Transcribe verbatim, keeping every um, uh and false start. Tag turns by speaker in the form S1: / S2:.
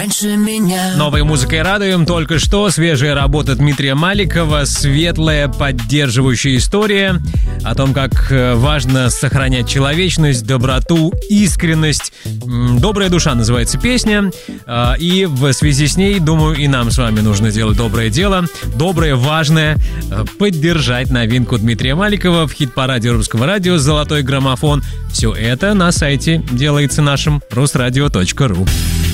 S1: раньше меня.
S2: Новой музыкой радуем. Только что свежая работа Дмитрия Маликова, светлая, поддерживающая история о том, как важно сохранять человечность, доброту, искренность. «Добрая душа» называется песня. И в связи с ней, думаю, и нам с вами нужно делать доброе дело. Доброе, важное. Поддержать новинку Дмитрия Маликова в хит-параде Русского радио «Золотой граммофон». Все это на сайте делается нашим русрадио точка ру.